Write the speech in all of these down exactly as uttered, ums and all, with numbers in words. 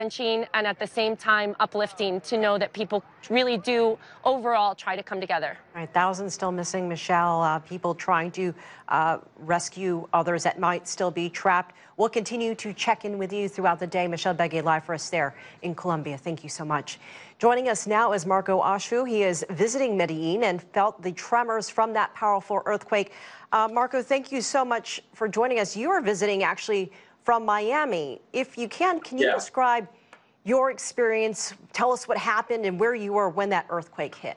and at the same time uplifting to know that people really do overall try to come together. All right, thousands still missing, Michelle. Uh, people trying to uh, rescue others that might still be trapped. We'll continue to check in with you throughout the day. Michelle Begay live for us there in Colombia. Thank you so much. Joining us now is Marco Ashu. He is visiting Medellin and felt the tremors from that powerful earthquake. Uh, Marco, thank you so much for joining us. You are visiting actually from Miami. If you can, can you yeah. describe your experience? Tell us what happened and where you were when that earthquake hit.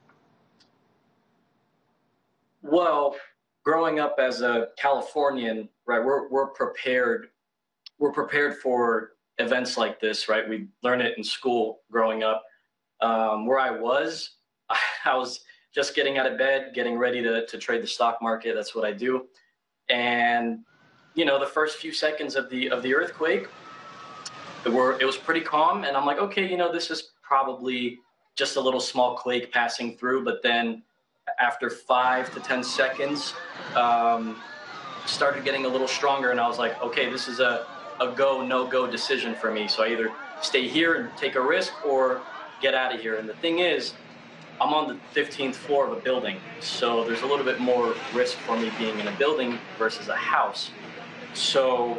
Well, growing up as a Californian, right, we're, we're prepared. We're prepared for events like this, right? We learn it in school growing up. Um, where I was, I was just getting out of bed, getting ready to, to trade the stock market. That's what I do. And you know, the first few seconds of the of the earthquake, it were it was pretty calm, and I'm like, okay, you know, this is probably just a little small quake passing through. But then, after five to ten seconds, um, started getting a little stronger, and I was like, okay, this is a a go no go decision for me. So I either stay here and take a risk, or get out of here. And the thing is, I'm on the fifteenth floor of a building, so there's a little bit more risk for me being in a building versus a house. So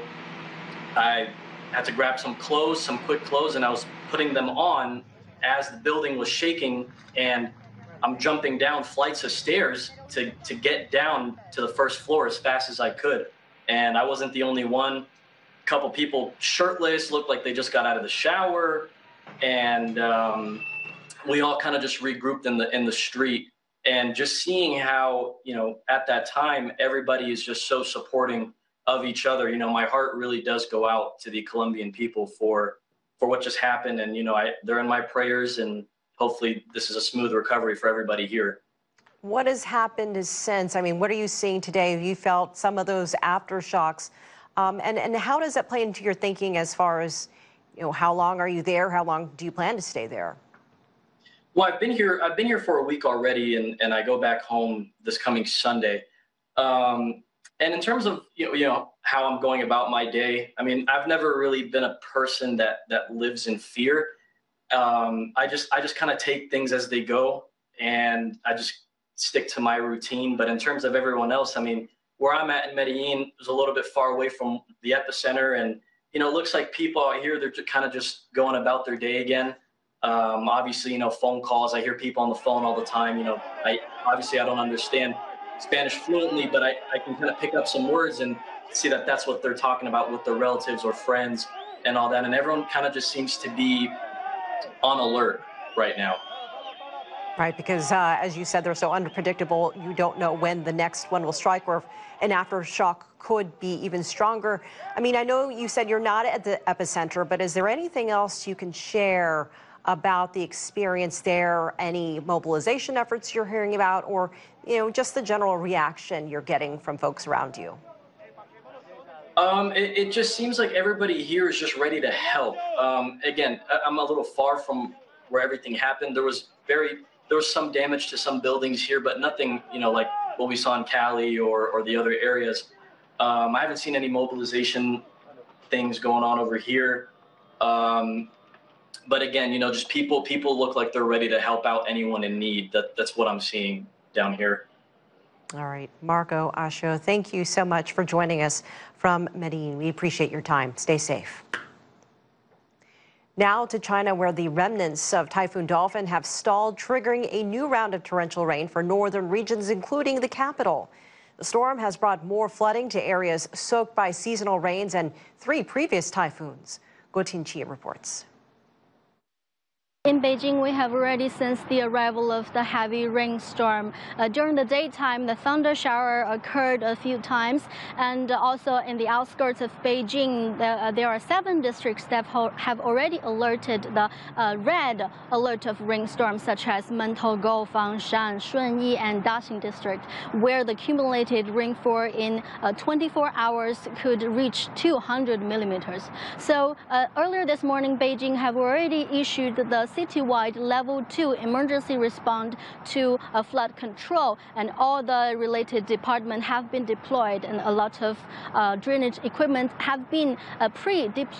I had to grab some clothes, some quick clothes, and I was putting them on as the building was shaking, and I'm jumping down flights of stairs to, to get down to the first floor as fast as I could. And I wasn't the only one. A couple people shirtless, looked like they just got out of the shower, and um, we all kind of just regrouped in the in the street. And just seeing how, you know, at that time, everybody is just so supporting of each other. You know, my heart really does go out to the Colombian people for for what just happened, and you know, I they're in my prayers, and hopefully this is a smooth recovery for everybody here. What has happened since? I mean, what are you seeing today? Have you felt some of those aftershocks, um, and and how does that play into your thinking as far as, you know, how long are you there? How long do you plan to stay there? Well, I've been here. I've been here for a week already, and and I go back home this coming Sunday. Um, And in terms of, you know, you know, how I'm going about my day, I mean, I've never really been a person that that lives in fear. Um, I just I just kind of take things as they go, and I just stick to my routine. But in terms of everyone else, I mean, where I'm at in Medellin is a little bit far away from the epicenter, and you know, it looks like people out here, they're kind of just going about their day again. Um, obviously, you know, phone calls. I hear people on the phone all the time. You know, I obviously I don't understand Spanish fluently, but I, I can kind of pick up some words and see that that's what they're talking about with their relatives or friends and all that. And everyone kind of just seems to be on alert right now. Right, because uh, as you said, they're so unpredictable. You don't know when the next one will strike, or if an aftershock could be even stronger. I mean, I know you said you're not at the epicenter, but is there anything else you can share about the experience there? Any mobilization efforts you're hearing about, or, you know, just the general reaction you're getting from folks around you? Um, it, it just seems like everybody here is just ready to help. Um, again, I'm a little far from where everything happened. There was very, there was some damage to some buildings here, but nothing, you know, like what we saw in Cali or, or the other areas. Um, I haven't seen any mobilization things going on over here. Um, But again, you know, just people people look like they're ready to help out anyone in need. That that's what I'm seeing down here. All right, Marco Ashu, thank you so much for joining us from Medellin. We appreciate your time. Stay safe. Now to China, where the remnants of Typhoon Dolphin have stalled, triggering a new round of torrential rain for northern regions, including the capital. The storm has brought more flooding to areas soaked by seasonal rains and three previous typhoons. Guo Tinqi reports. In Beijing, we have already sensed the arrival of the heavy rainstorm. Uh, during the daytime, the thunder shower occurred a few times, and also in the outskirts of Beijing, the, uh, there are seven districts that have already alerted the uh, red alert of rainstorms, such as Mentougou, Fangshan, Shunyi, and Daxing district, where the cumulated rainfall in uh, twenty-four hours could reach two hundred millimeters. So uh, earlier this morning, Beijing have already issued the citywide level two emergency response to uh, flood control, and all the related departments have been deployed, and a lot of uh, drainage equipment have been uh, pre-deployed.